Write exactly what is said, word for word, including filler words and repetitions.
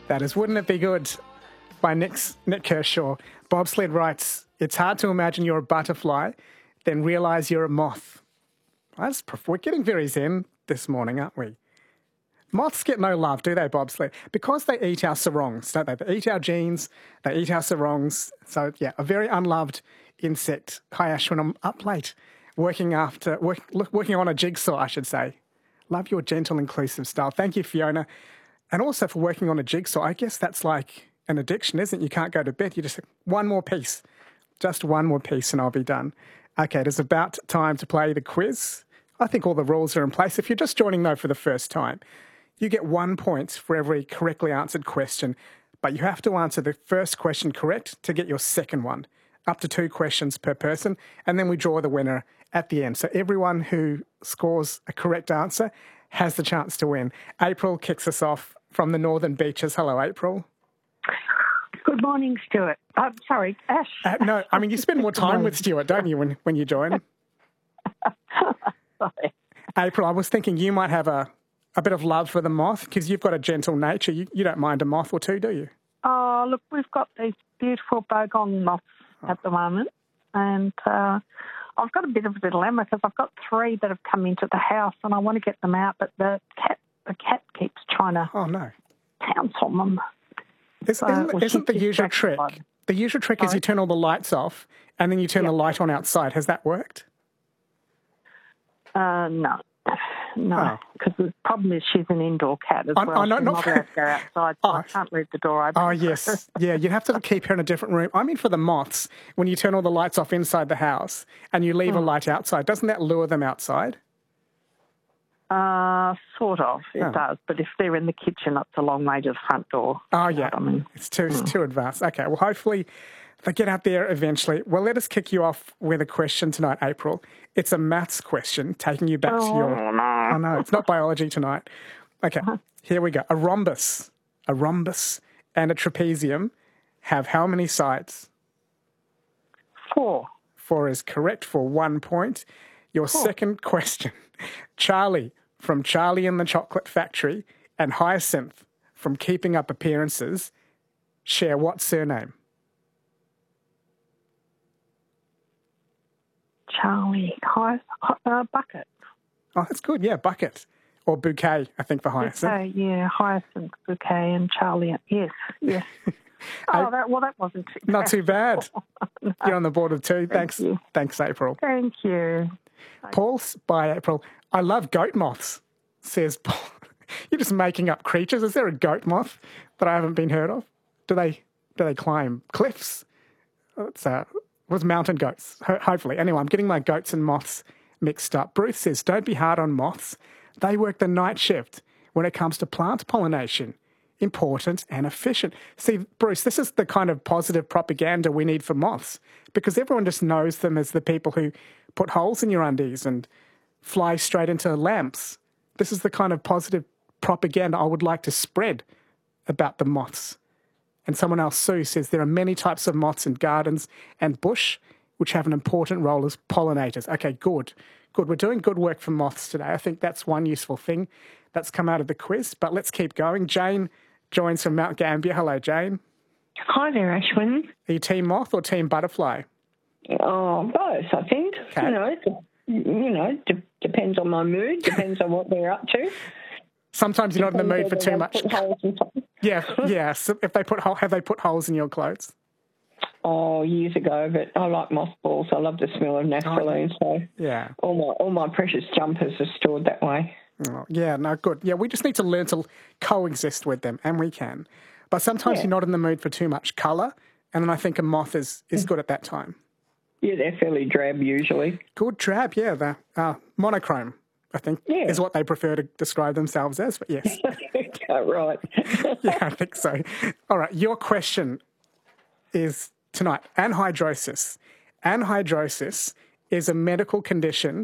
That is Wouldn't It Be Good by Nick, Nick Kershaw. Bobsled writes, it's hard to imagine you're a butterfly, then realise you're a moth. That's, we're getting very zen this morning, aren't we? Moths get no love, do they, Bobsled? Because they eat our sarongs, don't they? They eat our genes, they eat our sarongs. So, yeah, a very unloved insect. Hi, Ashwin, I'm up late, working after, work, working on a jigsaw, I should say. Love your gentle, inclusive style. Thank you, Fiona. And also for working on a jigsaw. I guess that's like an addiction, isn't it? You can't go to bed. You just, one more piece. Just one more piece and I'll be done. Okay, it is about time to play the quiz. I think all the rules are in place. If you're just joining, though, for the first time, you get one point for every correctly answered question, but you have to answer the first question correct to get your second one. Up to two questions per person, and then we draw the winner at the end. So everyone who scores a correct answer has the chance to win. April kicks us off from the Northern Beaches. Hello, April. Good morning, Stuart. I'm sorry, Ash. Uh, no, I mean, you spend more time with Stuart, don't you, when, when you join? Sorry. April, I was thinking you might have a, a bit of love for the moth because you've got a gentle nature. You, you don't mind a moth or two, do you? Oh, look, we've got these beautiful bogong moths oh. at the moment, and uh, I've got a bit of a dilemma because I've got three that have come into the house and I want to get them out, but the cat the cat keeps trying to oh, no. pounce on them. Is, so, isn't well, isn't the usual trick? Blood. The usual trick Sorry? is you turn all the lights off and then you turn yep. the light on outside. Has that worked? Uh, no. No, because oh. the problem is she's an indoor cat as I, well. I know, she's not not allowed to go outside, so oh. I can't leave the door open. Oh, yes. Yeah, you'd have to keep her in a different room. I mean, for the moths, when you turn all the lights off inside the house and you leave mm. a light outside, doesn't that lure them outside? Uh, sort of, it oh. does. But if they're in the kitchen, it's a long way to the front door. Oh, yeah. I mean, it's too, mm. it's too advanced. Okay, well, hopefully they get out there eventually. Well, let us kick you off with a question tonight, April. It's a maths question, taking you back oh, to your... no. Oh, no, it's not biology tonight. Okay, uh-huh. Here we go. A rhombus, a rhombus and a trapezium have how many sides? Four. Four is correct for one point. Your Four. second question. Charlie from Charlie and the Chocolate Factory and Hyacinth from Keeping Up Appearances share what surname? Charlie, Hy- uh, Bucket. Oh, that's good. Yeah, Bucket. Or Bouquet, I think, for Hyacinth. Bouquet, yeah, Hyacinth, Bouquet and Charlie. Yes, yes. Oh, I, that, well, that wasn't too bad. Not too bad. no. You're on the board of two. Thank Thanks, you. Thanks, April. Thank you. Paul's by April. I love goat moths, says Paul. You're just making up creatures. Is there a goat moth that I haven't been heard of? Do they do they climb cliffs? It's uh, it was mountain goats, ho- hopefully. Anyway, I'm getting my goats and moths mixed up. Bruce says, don't be hard on moths. They work the night shift when it comes to plant pollination. Important and efficient. See, Bruce, this is the kind of positive propaganda we need for moths because everyone just knows them as the people who put holes in your undies and fly straight into lamps. This is the kind of positive propaganda I would like to spread about the moths. And someone else, Sue, says there are many types of moths in gardens and bush which have an important role as pollinators. Okay, good. Good. We're doing good work for moths today. I think that's one useful thing that's come out of the quiz. But let's keep going. Jane joins from Mount Gambier. Hello, Jane. Hi there, Ashwin. Are you team moth or team butterfly? Oh, both, I think. Okay. You know, you know, de- depends on my mood, depends on what they're up to. Sometimes you're depends not in the mood for too much. Yeah, yeah. So if they put have they put holes in your clothes? Oh, years ago, but I like mothballs. I love the smell of naphthalene, oh, so yeah. all my all my precious jumpers are stored that way. Oh, yeah, no, good. Yeah, we just need to learn to coexist with them, and we can. But sometimes yeah. you're not in the mood for too much colour, and then I think a moth is, is good at that time. Yeah, they're fairly drab usually. Good drab, yeah. The uh, monochrome, I think, yeah. is what they prefer to describe themselves as, but yes. Oh, right. Yeah, I think so. All right, your question is tonight, anhydrosis. Anhydrosis is a medical condition